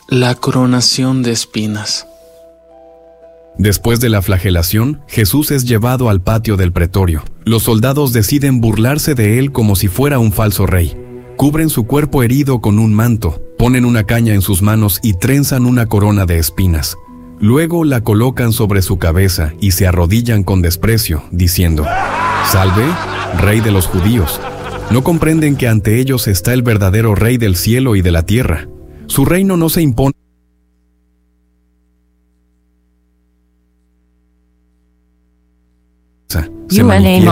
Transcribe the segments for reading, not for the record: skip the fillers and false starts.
La coronación de espinas. Después de la flagelación, Jesús es llevado al patio del pretorio. Los soldados deciden burlarse de él como si fuera un falso rey. Cubren su cuerpo herido con un manto, ponen una caña en sus manos y trenzan una corona de espinas. Luego la colocan sobre su cabeza y se arrodillan con desprecio, diciendo: «Salve, Rey de los judíos». No comprenden que ante ellos está el verdadero Rey del cielo y de la tierra. Su reino no se impone. Se manifiesta.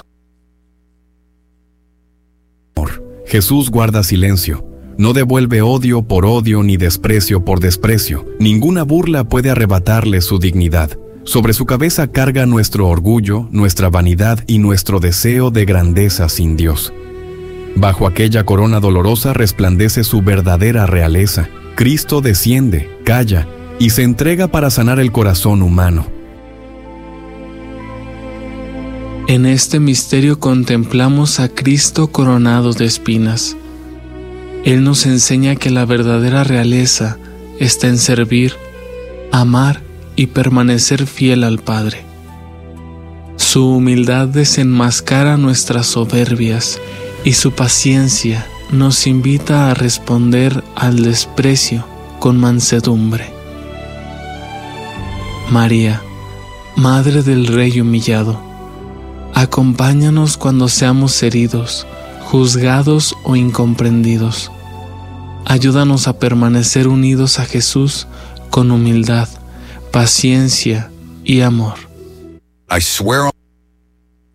Jesús guarda silencio. No devuelve odio por odio ni desprecio por desprecio. Ninguna burla puede arrebatarle su dignidad. Sobre su cabeza carga nuestro orgullo, nuestra vanidad y nuestro deseo de grandeza sin Dios. Bajo aquella corona dolorosa resplandece su verdadera realeza. Cristo desciende, calla y se entrega para sanar el corazón humano. En este misterio contemplamos a Cristo coronado de espinas. Él nos enseña que la verdadera realeza está en servir, amar y permanecer fiel al Padre. Su humildad desenmascara nuestras soberbias y su paciencia nos invita a responder al desprecio con mansedumbre. María, Madre del Rey humillado, acompáñanos cuando seamos heridos, juzgados o incomprendidos. Ayúdanos a permanecer unidos a Jesús con humildad, paciencia y amor. I swear